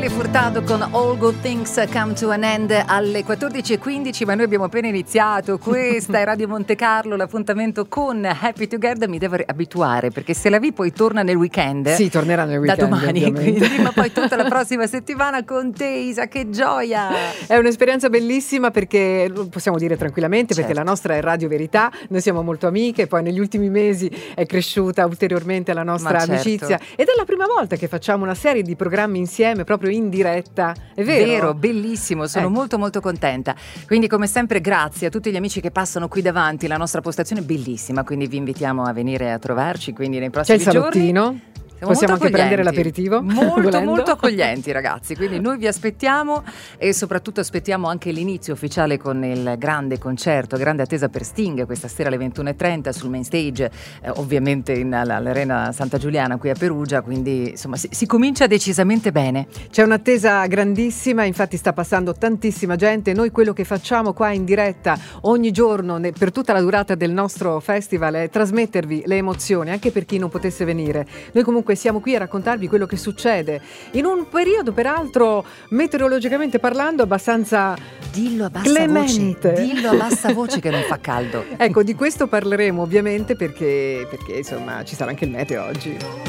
Nelly Furtado con All Good Things Come to an End alle 14:15, ma noi abbiamo appena iniziato. Questa è Radio Monte Carlo, l'appuntamento con Happy Together. Mi devo abituare perché se la vi poi torna nel weekend. Sì, tornerà nel weekend da domani, ovviamente. quindi, ma poi tutta la prossima settimana con te, Isa, che gioia! È un'esperienza bellissima perché lo possiamo dire tranquillamente, Certo. perché la nostra è Radio Verità, noi siamo molto amiche, poi negli ultimi mesi è cresciuta ulteriormente la nostra amicizia ed è la prima volta che facciamo una serie di programmi insieme proprio in diretta, è vero? Vero, bellissimo, sono molto molto contenta. Quindi come sempre grazie a tutti gli amici che passano qui davanti, la nostra postazione è bellissima, quindi vi invitiamo a venire a trovarci quindi nei prossimi giorni. C'è il salottino. Siamo possiamo molto anche prendere l'aperitivo molto molto accoglienti, ragazzi, quindi noi vi aspettiamo e soprattutto aspettiamo anche l'inizio ufficiale con il grande concerto, grande attesa per Sting questa sera alle 21:30 sul main stage, ovviamente all'Arena Santa Giuliana qui a Perugia, quindi insomma si comincia decisamente bene. C'è un'attesa grandissima, infatti sta passando tantissima gente. Noi quello che facciamo qua in diretta ogni giorno per tutta la durata del nostro festival è trasmettervi le emozioni, anche per chi non potesse venire. Noi comunque siamo qui a raccontarvi quello che succede in un periodo peraltro meteorologicamente parlando abbastanza dillo a bassa clemente. Voce, dillo a bassa voce che non fa caldo. Ecco, di questo parleremo ovviamente perché insomma ci sarà anche il meteo oggi.